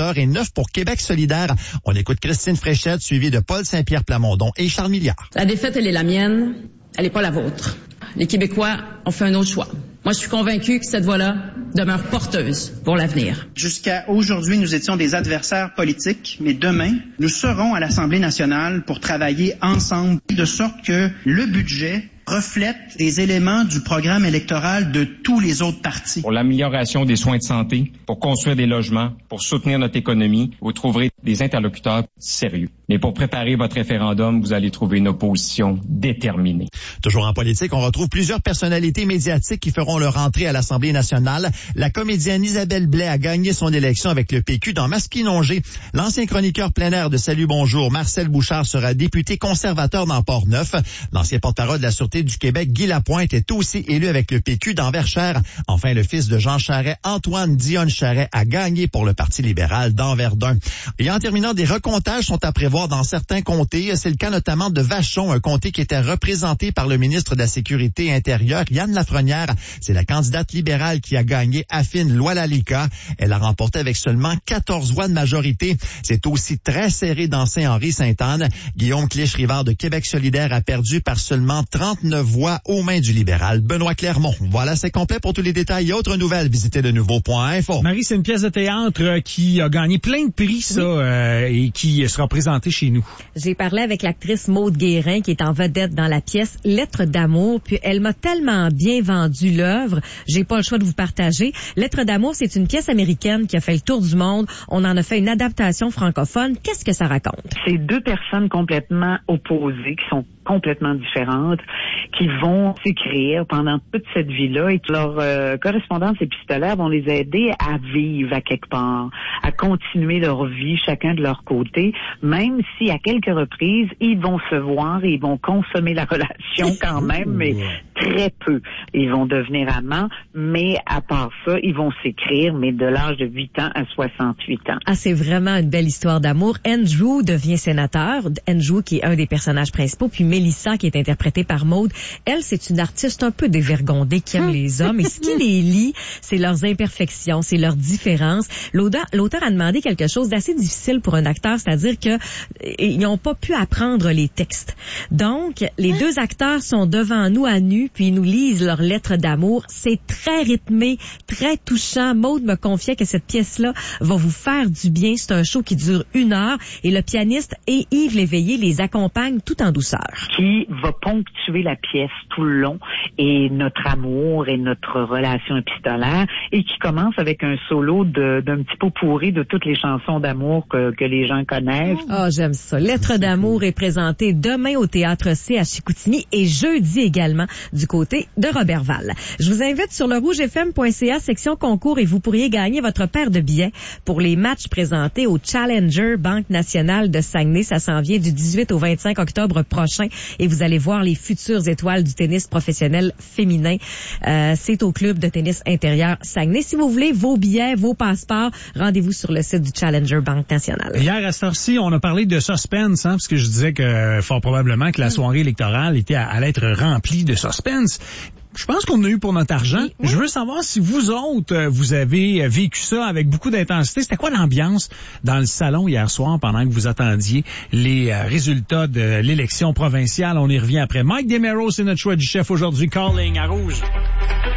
conservateurs et 9 pour Québec solidaire. On écoute Christine Fréchette, suivie de Paul Saint-Pierre Plamondon et Charles Milliard. La défaite, elle est la mienne, elle n'est pas la vôtre. Les Québécois ont fait un autre choix. Moi, je suis convaincu que cette voie-là demeure porteuse pour l'avenir. Jusqu'à aujourd'hui, nous étions des adversaires politiques, mais demain, nous serons à l'Assemblée nationale pour travailler ensemble de sorte que le budget reflète des éléments du programme électoral de tous les autres partis. Pour l'amélioration des soins de santé, pour construire des logements, pour soutenir notre économie, vous trouverez des interlocuteurs sérieux. Mais pour préparer votre référendum, vous allez trouver une opposition déterminée. Toujours en politique, on retrouve plusieurs personnalités médiatiques qui feront leur entrée à l'Assemblée nationale. La comédienne Isabelle Blais a gagné son élection avec le PQ dans Masquinongé. L'ancien chroniqueur plein air de Salut Bonjour, Marcel Bouchard, sera député conservateur dans Port-Neuf. L'ancien porte-parole de la Sûreté du Québec, Guy Lapointe, est aussi élu avec le PQ dans Verchères. Enfin, le fils de Jean Charest, Antoine Dionne Charest, a gagné pour le Parti libéral dans Verdun. Et en terminant, des recomptages sont à prévoir dans certains comtés. C'est le cas notamment de Vachon, un comté qui était représenté par le ministre de la Sécurité intérieure, Yann Lafrenière. C'est la candidate libérale qui a gagné, Affine Loilalika. Elle a remporté avec seulement 14 voix de majorité. C'est aussi très serré dans Saint-Henri-Sainte-Anne. Guillaume Clich-Rivard de Québec solidaire a perdu par seulement 39 voix aux mains du libéral Benoît Clermont. Voilà, c'est complet. Pour tous les détails et autres nouvelles, visitez de nouveau.info. Marie, c'est une pièce de théâtre qui a gagné plein de prix, et qui sera présentée chez nous. J'ai parlé avec l'actrice Maude Guérin, qui est en vedette dans la pièce Lettres d'amour, puis elle m'a tellement bien vendu l'œuvre, j'ai pas le choix de vous partager. Lettres d'amour, c'est une pièce américaine qui a fait le tour du monde. On en a fait une adaptation francophone. Qu'est-ce que ça raconte? C'est deux personnes complètement opposées, qui sont complètement différentes, qui vont s'écrire pendant toute cette vie-là et que leur correspondance épistolaire vont les aider à vivre à quelque part, à continuer leur vie chacun de leur côté, même si à quelques reprises, ils vont se voir et ils vont consommer la relation quand même, mais très peu. Ils vont devenir amants, mais à part ça, ils vont s'écrire, mais de l'âge de 8 ans à 68 ans. Ah, c'est vraiment une belle histoire d'amour. Andrew devient sénateur. Andrew, qui est un des personnages principaux, puis Mélissa, qui est interprétée par Maude. Elle, c'est une artiste un peu dévergondée qui aime les hommes. Et ce qui les lie, c'est leurs imperfections, c'est leurs différences. L'auteur a demandé quelque chose d'assez difficile pour un acteur, c'est-à-dire que ils n'ont pas pu apprendre les textes. Donc, les deux acteurs sont devant nous à nu, puis ils nous lisent leurs lettres d'amour. C'est très rythmé, très touchant. Maude me confiait que cette pièce-là va vous faire du bien. C'est un show qui dure 1 heure et le pianiste et Yves Léveillé les accompagnent tout en douceur. Qui va ponctuer la pièce tout le long et notre amour et notre relation épistolaire et qui commence avec un solo d'un petit pot pourri de toutes les chansons d'amour que les gens connaissent. Ah, j'aime ça. Lettres d'amour est présentée demain au Théâtre C à Chicoutimi et jeudi également du côté de Robertval. Je vous invite sur le rougefm.ca section concours et vous pourriez gagner votre paire de billets pour les matchs présentés au Challenger Banque Nationale de Saguenay. Ça s'en vient du 18 au 25 octobre prochain et vous allez voir les futures étoiles du tennis professionnel féminin. C'est au club de tennis intérieur Saguenay. Si vous voulez vos billets, vos passeports, rendez-vous sur le site du Challenger Banque Nationale. Hier, à cette heure-ci, on a parlé de suspense, parce que je disais que fort probablement que la soirée électorale allait être remplie de suspense. Je pense qu'on a eu pour notre argent. Oui. Je veux savoir si vous autres, vous avez vécu ça avec beaucoup d'intensité. C'était quoi l'ambiance dans le salon hier soir pendant que vous attendiez les résultats de l'élection provinciale? On y revient après. Mike Desmarais, c'est notre choix du chef aujourd'hui. Calling à Rouge.